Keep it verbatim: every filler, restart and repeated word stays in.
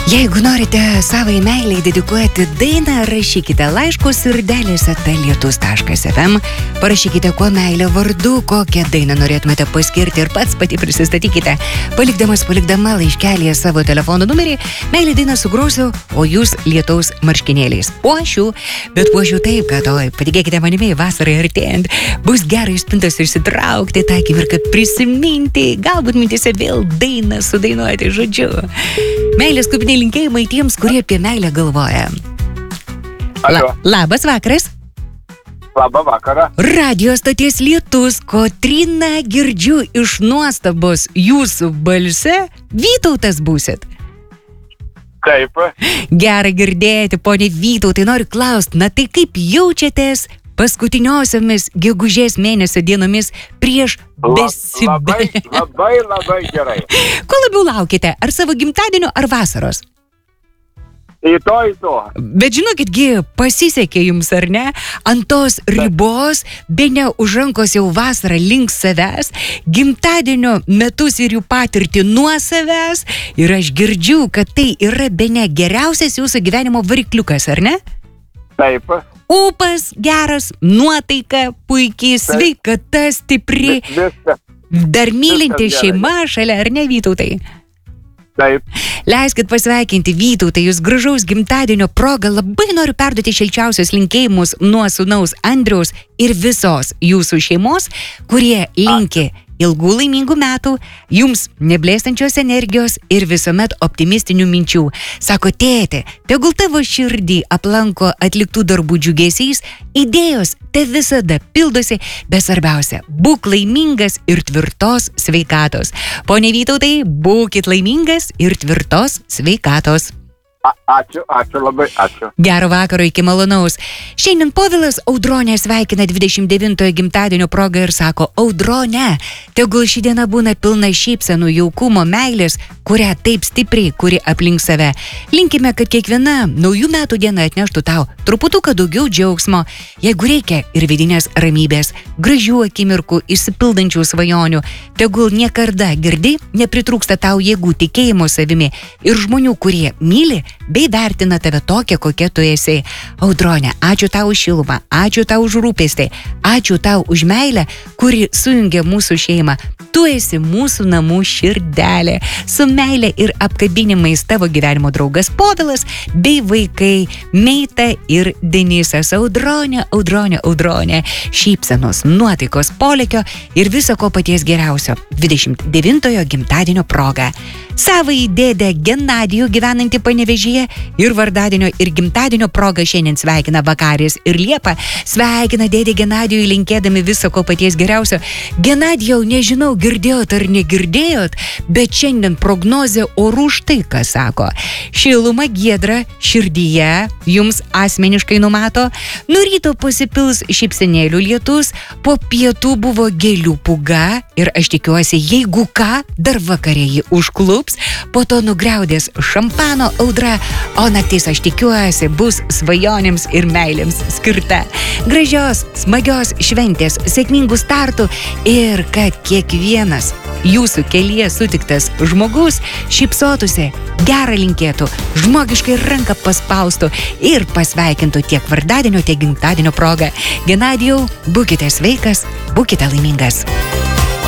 Jeigu norite savai meiliai dedikuoti dainą, rašykite laiškus ir dėlėse talietus taškas ef em. Parašykite, kuo meilė vardu, kokią dainą norėtumėte paskirti ir pats pati prisistatykite. Palikdamas, palikdama laiškelėje savo telefono numerį, meilį dainą sugrosiu, o jūs lietaus marškinėliais. Puošiu, bet puošiu taip, kad oi, patikėkite manimi, vasarai artėjant, bus gerai iš spintos išsitraukti tą akimirką, prisiminti, galbūt mintise vėl dainą sudainuoti, žodžiu. Meilės kupiniai linkėjimai tiems, kurie apie meilę galvoja. La, labas vakaras. Labą vakarą. Radio stoties Lietus, Kotryna, girdžiu iš nuostabos jūsų balse. Vytautas būsit. Kaip? Gerai girdėti, ponė Vytautai, noriu klausti, na tai kaip jaučiatės paskutiniosiomis gegužės mėnesio dienomis prieš besibelę? Labai, labai, labai gerai. Ko labiau laukite, ar savo gimtadienio, ar vasaros? Į to, į to. Bet žinokitgi, pasisekė jums, ar ne? Ant tos ribos, bene už rankos jau vasarą link savęs, gimtadienio metus ir jų patirtį nuo savęs, ir aš girdžiu, kad tai yra bene geriausias jūsų gyvenimo varikliukas, ar ne? Taip. Upas geras, nuotaika puikiai, sveikata stipri, Viskas. dar mylinti Viskas šeima šalia, ar ne, Vytautai? Taip. Leiskit pasveikinti Vytautai, jūs gražaus gimtadienio proga labai noriu perduoti šilčiausius linkėjimus nuo sūnaus Andriaus ir visos jūsų šeimos, kurie linki ilgų laimingų metų, jums neblėstančios energijos ir visuomet optimistinių minčių. Sako, tėte, tegul tavo širdį aplanko atliktų darbų džiugesys, idėjos te visada pildosi, bet svarbiausia, būk laimingas ir tvirtos sveikatos. Pone Vytautai, būkit laimingas ir tvirtos sveikatos. A, ačiū, ačiū labai, ačiū. Gero vakaro, iki malonaus. Šiandien Povilas Audronę sveikina dvidešimt devintojo gimtadienio progą ir sako, Audronė, tegul ši diena būna pilna šypsenų, jaukumo, meilės, kurią taip stipriai kuri aplink save. Linkime, kad kiekviena naujų metų diena atneštų tau truputuką daugiau džiaugsmo, jeigu reikia ir vidinės ramybės, gražių akimirkų, išsipildančių svajonių. Tegul niekada, girdi, nepritrūksta tau jėgų, tikėjimo savimi ir žmonių, kurie myli bei vertina tave tokia, kokia tu esi. Audronė, ačiū tau už šilumą, ačiū tau už rūpestį, ačiū tau už meilę, kuri sujungia mūsų šeimą. Tu esi mūsų namų širdelė. Su meilė ir apkabinimais tavo gyvenimo draugas Povilas bei vaikai Meita ir Denisas. Audronė, Audronė, Audronė. Šypsenos, nuotaikos, polėkio ir viso ko paties geriausio dvidešimt devintojo gimtadienio proga. Savai dėdę Genadijų gyvenantį Panevėžyje ir vardadienio ir gimtadienio proga šiandien sveikina Vakaris ir Liepa. Sveikina dėdę Genadijų linkėdami viso ko paties geriausio. Genadijau, nežinau, girdėjot ar negirdėjot, bet šiandien prognozė orų štai ką sako. Šiluma giedra širdyje jums asmeniškai numato, nuo ryto pasipils šypsenėlių lietus, po pietų buvo gėlių pūga ir aš tikiuosi, jeigu ką, dar vakarė jį užklups, po to nugriaudės šampano audra, o naktis, aš tikiuosi, bus svajonėms ir meilėms skirta. Gražios, smagios šventės, sėkmingų startų ir kad kiekvienas jūsų kelyje sutiktas žmogus šypsotųsi, gerą linkėtų, žmogiškai ranką paspaustų ir pasveikintų tiek vardadienio, tiek gimtadienio progą. Genadijau, būkite sveikas, būkite laimingas.